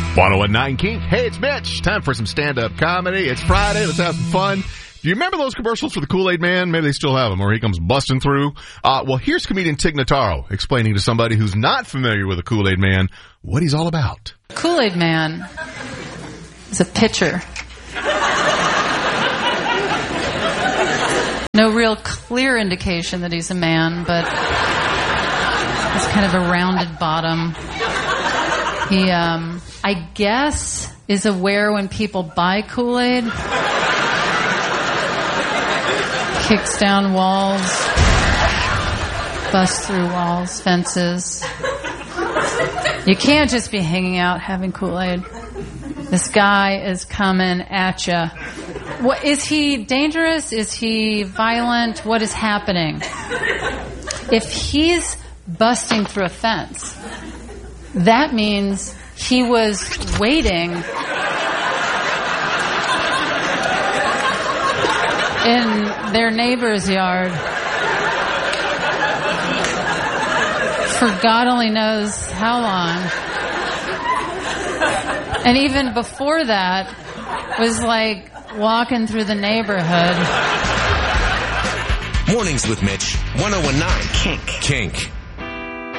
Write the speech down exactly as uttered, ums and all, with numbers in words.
one oh one nine Kink. Hey, it's Mitch. Time for some stand-up comedy. It's Friday. Let's have some fun. Do you remember those commercials for the Kool-Aid Man? Maybe they still have them, where he comes busting through. Uh, well, here's comedian Tig Notaro explaining to somebody who's not familiar with the Kool-Aid Man what he's all about. Kool-Aid Man is a pitcher. No real clear indication that he's a man, but he's kind of a rounded bottom. He, um, I guess, is aware when people buy Kool-Aid. Kicks down walls, busts through walls, fences. You can't just be hanging out having Kool-Aid. This guy is coming at you. What, is he dangerous? Is he violent? What is happening? If he's busting through a fence, that means he was waiting in their neighbor's yard for God only knows how long. And even before that was like walking through the neighborhood. Mornings with Mitch, one oh one nine Kink. Kink.